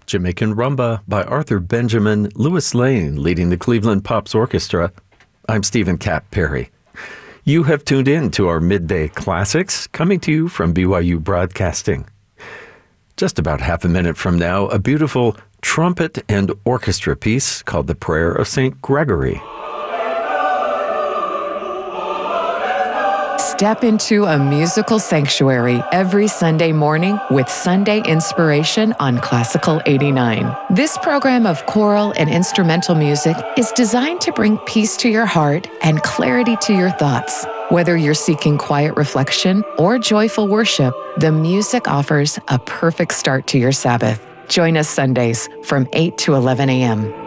Jamaican Rumba by Arthur Benjamin, Louis Lane leading the Cleveland Pops Orchestra. I'm Stephen Cap Perry. You have tuned in to our Midday Classics, coming to you from BYU Broadcasting. Just about half a minute from now, a beautiful trumpet and orchestra piece called The Prayer of St. Gregory. Step into a musical sanctuary every Sunday morning with Sunday Inspiration on Classical 89. This program of choral and instrumental music is designed to bring peace to your heart and clarity to your thoughts. Whether you're seeking quiet reflection or joyful worship, the music offers a perfect start to your Sabbath. Join us Sundays from 8 to 11 a.m.